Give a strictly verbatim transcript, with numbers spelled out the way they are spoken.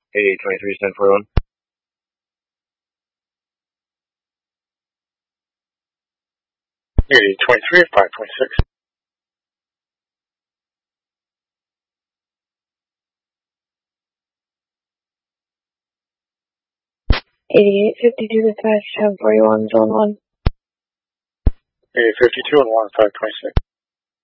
eighty-eight twenty-three, stand forty-one. eighty-eight twenty-three, five twenty-six. eighty-eight fifty-two to five ten forty-one, zone one. eighty-eight fifty-two and one, five twenty-six.